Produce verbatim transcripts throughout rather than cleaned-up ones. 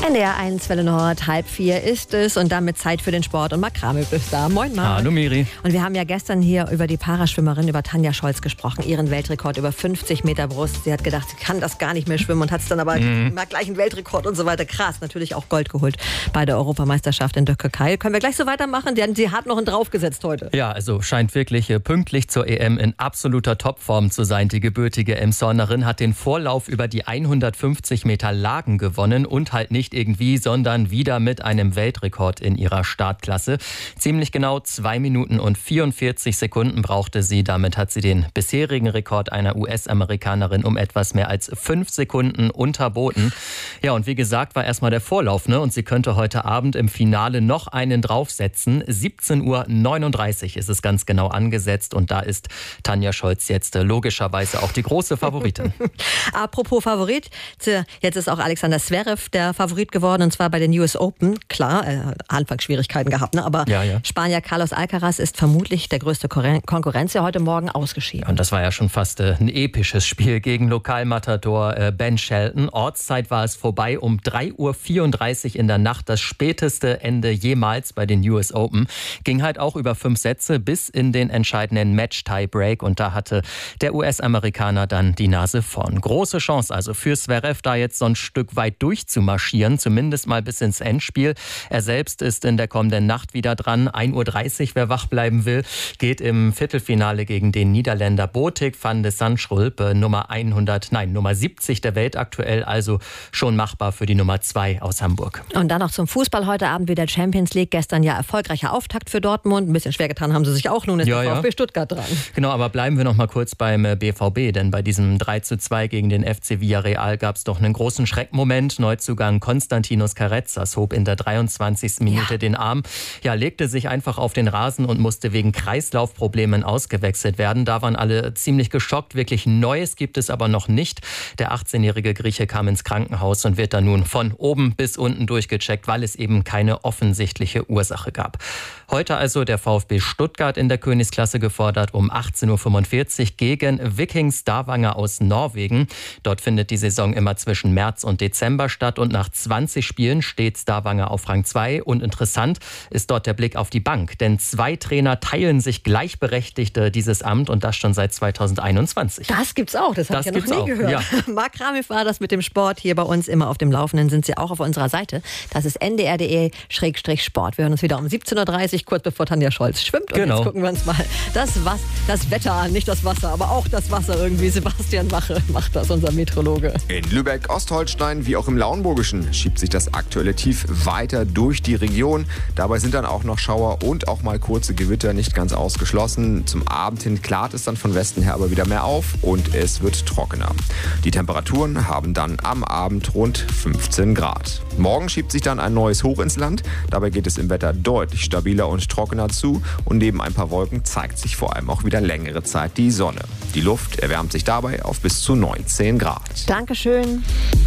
N D R eins Welle Nord, halb vier ist es und damit Zeit für den Sport. Und Marc Kramöb ist da. Moin, Marc. Hallo, Miri. Und wir haben ja gestern hier über die Paraschwimmerin, über Tanja Scholz gesprochen. Ihren Weltrekord über fünfzig Meter Brust. Sie hat gedacht, sie kann das gar nicht mehr schwimmen und hat es dann aber mhm. gleich einen Weltrekord und so weiter. Krass, natürlich auch Gold geholt bei der Europameisterschaft in der Türkei. Können wir gleich so weitermachen? Die, sie hat noch einen draufgesetzt heute. Ja, also scheint wirklich äh, pünktlich zur E M in absoluter Topform zu sein. Die gebürtige Emshornerin hat den Vorlauf über die hundertfünfzig Meter Lagen gewonnen und halt nicht irgendwie, sondern wieder mit einem Weltrekord in ihrer Startklasse. Ziemlich genau zwei Minuten und vierundvierzig Sekunden brauchte sie. Damit hat sie den bisherigen Rekord einer U S-Amerikanerin um etwas mehr als fünf Sekunden unterboten. Ja, und wie gesagt, war erstmal der Vorlauf, ne? Und sie könnte heute Abend im Finale noch einen draufsetzen. siebzehn Uhr neununddreißig ist es ganz genau angesetzt und da ist Tanja Scholz jetzt äh, logischerweise auch die große Favoritin. Apropos Favorit, jetzt ist auch Alexander Zverev der Favorit geworden, und zwar bei den U S Open. Klar, er hat Anfangsschwierigkeiten gehabt, ne? aber ja, ja. Spanier Carlos Alcaraz ist vermutlich der größte Konkurrenz, der heute Morgen ausgeschieden. Und das war ja schon fast äh, ein episches Spiel gegen Lokalmatador äh, Ben Shelton. Ortszeit war es vorbei um drei Uhr vierunddreißig in der Nacht, das späteste Ende jemals bei den U S Open. Ging halt auch über fünf Sätze bis in den entscheidenden Match-Tie-Break und da hatte der U S-Amerikaner dann die Nase vorn. Große Chance also für Zverev, da jetzt so ein Stück weit durchzumarschieren, zumindest mal bis ins Endspiel. Er selbst ist in der kommenden Nacht wieder dran. ein Uhr dreißig, wer wach bleiben will, geht im Viertelfinale gegen den Niederländer Botik van de Zandschulp, Nummer hundert, nein, Nummer siebzig der Welt aktuell, also schon machbar für die Nummer zwei aus Hamburg. Und dann noch zum Fußball heute Abend wieder Champions League. Gestern ja erfolgreicher Auftakt für Dortmund. Ein bisschen schwer getan haben sie sich auch. Nun ist ja, der VfB ja. Stuttgart dran. Genau, aber bleiben wir noch mal kurz beim B V B, denn bei diesem drei zu zwei gegen den F C Villarreal gab es doch einen großen Schreckmoment. Neuzugang Konstantinos Carezas hob in der dreiundzwanzigsten Minute ja. den Arm, ja, legte sich einfach auf den Rasen und musste wegen Kreislaufproblemen ausgewechselt werden. Da waren alle ziemlich geschockt. Wirklich Neues gibt es aber noch nicht. Der achtzehnjährige Grieche kam ins Krankenhaus und wird dann nun von oben bis unten durchgecheckt, weil es eben keine offensichtliche Ursache gab. Heute also der VfB Stuttgart in der Königsklasse gefordert um achtzehn Uhr fünfundvierzig gegen Viking Stavanger aus Norwegen. Dort findet die Saison immer zwischen März und Dezember statt und nach zwanzig Spielen steht Stavanger auf Rang zwei. Und interessant ist dort der Blick auf die Bank, denn zwei Trainer teilen sich gleichberechtigt dieses Amt und das schon seit zweitausendeinundzwanzig. Das gibt's auch, das habe ich ja noch nie auch. gehört. Ja. Marc Kramöb war das mit dem Sport hier bei uns immer auf dem Laufenden, sind Sie auch auf unserer Seite. Das ist n d r punkt d e Schrägstrich Sport. Wir hören uns wieder um siebzehn Uhr dreißig, kurz bevor Tanja Scholz schwimmt. Und genau. Jetzt gucken wir uns mal das, Was- das Wetter an, nicht das Wasser, aber auch das Wasser irgendwie. Sebastian Mache macht das, unser Meteorologe. In Lübeck, Ostholstein wie auch im Lauenburgischen schiebt sich das aktuelle Tief weiter durch die Region. Dabei sind dann auch noch Schauer und auch mal kurze Gewitter nicht ganz ausgeschlossen. Zum Abend hin klart es dann von Westen her aber wieder mehr auf und es wird trockener. Die Temperaturen haben dann am Abend rund fünfzehn Grad. Morgen schiebt sich dann ein neues Hoch ins Land. Dabei geht es im Wetter deutlich stabiler und trockener zu und neben ein paar Wolken zeigt sich vor allem auch wieder längere Zeit die Sonne. Die Luft erwärmt sich dabei auf bis zu neunzehn Grad. Dankeschön.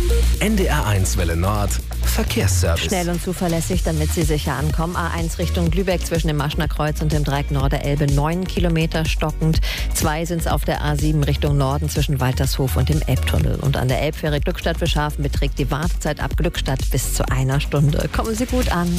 N D R eins Welle Nord, Verkehrsservice. Schnell und zuverlässig, damit Sie sicher ankommen. A eins Richtung Lübeck zwischen dem Maschner Kreuz und dem Dreieck Norderelbe neun Kilometer stockend. Zwei sind es auf der A sieben Richtung Norden zwischen Waltershof und dem Elbtunnel. Und an der Elbfähre Glückstadt-Fischhafen beträgt die Wartezeit ab Glückstadt bis zu einer Stunde. Kommen Sie gut an.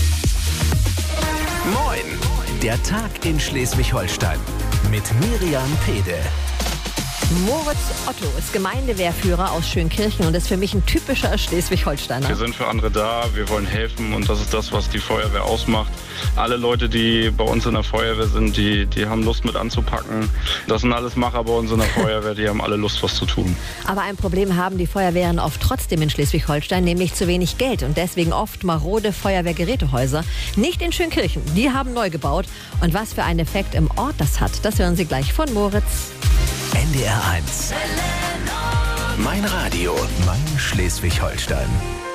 Moin, der Tag in Schleswig-Holstein mit Miriam Pede. Moritz Otto ist Gemeindewehrführer aus Schönkirchen und ist für mich ein typischer Schleswig-Holsteiner. Wir sind für andere da, wir wollen helfen und das ist das, was die Feuerwehr ausmacht. Alle Leute, die bei uns in der Feuerwehr sind, die, die haben Lust mit anzupacken. Das sind alles Macher bei uns in der Feuerwehr, die haben alle Lust, was zu tun. Aber ein Problem haben die Feuerwehren oft trotzdem in Schleswig-Holstein, nämlich zu wenig Geld und deswegen oft marode Feuerwehrgerätehäuser. Nicht in Schönkirchen, die haben neu gebaut. Und was für einen Effekt im Ort das hat, das hören Sie gleich von Moritz. N D R eins. Mein Radio, mein Schleswig-Holstein.